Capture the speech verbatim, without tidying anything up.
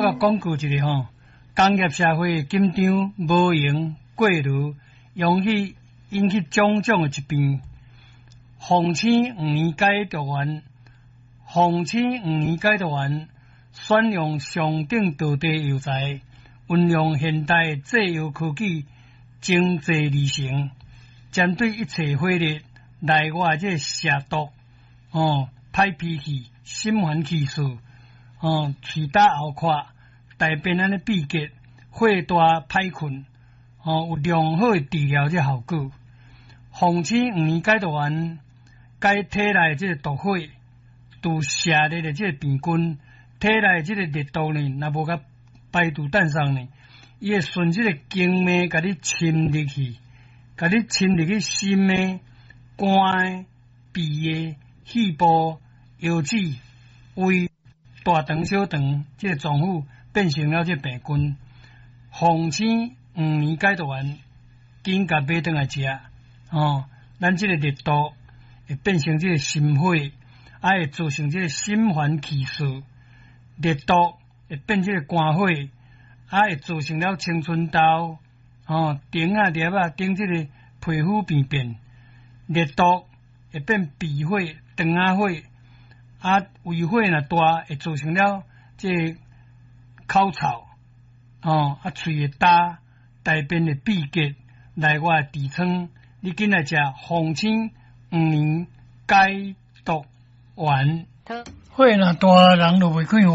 甲讲过一个吼，工业社会紧张无闲过炉，容易引起种种的疾病。风青五年解毒丸，风青五年解毒丸选用上等道地药材，运用现代制药科技，精制而成，针对一切火热、内外这蛇毒、哦、歹脾气、心烦气数、哦、气打后垮、大便安尼闭结、火大歹困，哦，有良好的治疗这效果。风青五年解毒丸解体内这个毒火，除射热的这个病菌，体内这个热毒呢，若无甲排除诞生呢，伊会顺这个经脉甲你侵入去，甲你侵入去心的、肝的、脾的、肺部、腰子、胃、大肠、小肠这个脏腑，变成了这病菌。风青五年解毒丸，紧甲买转来食，哦，咱这个热毒会变成这个心火，啊会造成这个心烦气躁，热毒会变这个肝火，啊会造成了青春痘，哦，顶啊粒啊顶这个皮肤病变，热毒会变鼻火、肠仔火，啊胃火若大会造成了这个口臭，哦，啊喙会焦，大便会闭结，内外痔疮，你紧来食风青五年解毒丸。火若大，人就袂开。